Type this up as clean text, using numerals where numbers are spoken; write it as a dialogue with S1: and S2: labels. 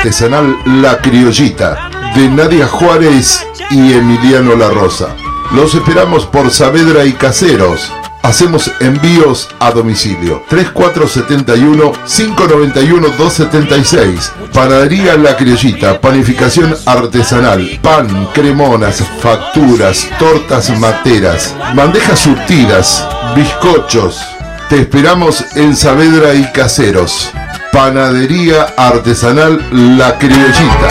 S1: artesanal La Criollita, de Nadia Juárez y Emiliano La Rosa. Los esperamos por Saavedra y Caseros. Hacemos envíos a domicilio. 3471-591-276. Panadería La Criollita. Panificación artesanal. Pan, cremonas, facturas, tortas materas, bandejas surtidas, bizcochos. Te esperamos en Saavedra y Caseros. Panadería artesanal La Criollita.